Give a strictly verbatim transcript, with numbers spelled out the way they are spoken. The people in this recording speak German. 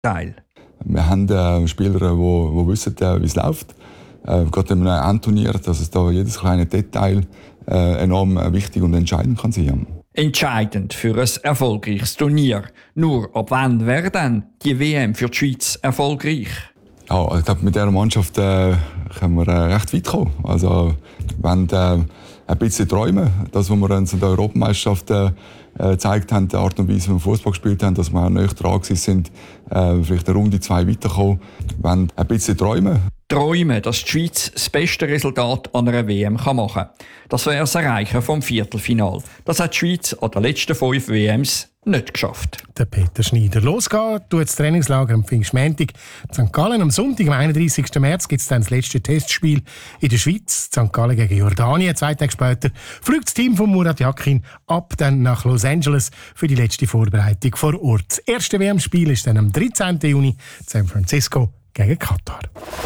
Teil. Wir haben äh, Spieler, die wo, wo wissen, äh, wie es läuft. Äh, gerade in einem Endturnier, dass es da jedes kleine Detail äh, enorm wichtig und entscheidend kann sein. Entscheidend für ein erfolgreiches Turnier. Nur ab wann wäre dann die W M für die Schweiz erfolgreich? Ja, ich glaube, mit dieser Mannschaft äh, können wir äh, recht weit kommen. Also, wenn äh, ein bisschen träumen, das, was wir uns in der Europameisterschaft äh, gezeigt haben, die Art und Weise, wie wir Fußball gespielt haben, dass wir auch näher dran sind, äh, vielleicht eine Runde zwei weiterkommen. Wenn ein bisschen träumen. Träumen, dass die Schweiz das beste Resultat an einer W M machen kann. Das wäre das Erreichen vom Viertelfinal. Das hat die Schweiz an den letzten fünf W Ms nicht geschafft. Der Peter Schneider. Losgeht tut das Trainingslager am Pfingstmontag. In Sankt Gallen am Sonntag, am einunddreißigsten März, gibt es dann das letzte Testspiel in der Schweiz. Sankt Gallen gegen Jordanien. Zwei Tage später fliegt das Team von Murat Yakin ab dann nach Los Angeles für die letzte Vorbereitung vor Ort. Das erste W M-Spiel ist dann am dreizehnten Juni in San Francisco gegen Katar.